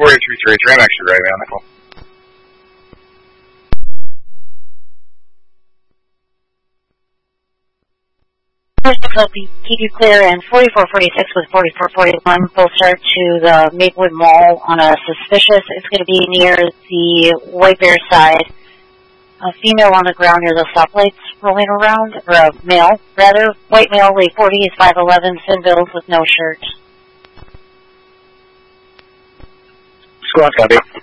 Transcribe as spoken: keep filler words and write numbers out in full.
four eight three three three. I'm actually driving on the call. Keep you clear, and forty-four forty-six with forty-four forty-one both start to the Maplewood Mall on a suspicious. It's going to be near the White Bear side. A female on the ground near the stoplights rolling around, or a male, rather. White male, late forties, five eleven, thin build with no shirt. Squad copy.